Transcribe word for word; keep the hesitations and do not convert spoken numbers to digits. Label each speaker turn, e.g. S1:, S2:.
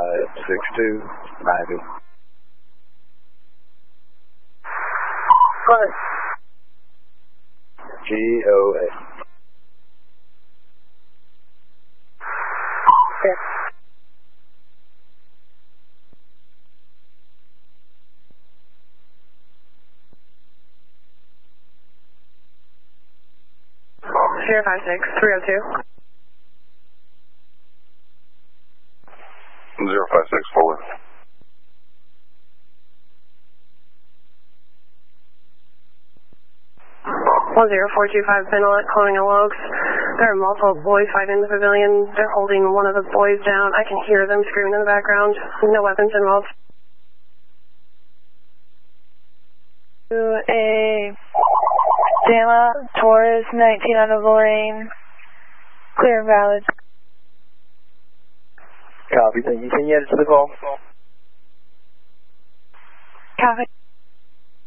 S1: five six two, Navy.
S2: What?
S1: G O A.
S2: Okay. Zero five six three zero two.
S3: Zero five six forward.
S2: One zero four two five Benelete, calling a Lokes. There are multiple boys fighting in the pavilion. They're holding one of the boys down. I can hear them screaming in the background. No weapons involved.
S4: A Dama Taurus nineteen out of Lorraine. Clear and valid.
S5: Copy, thank you. Can you add it to the call?
S4: Copy.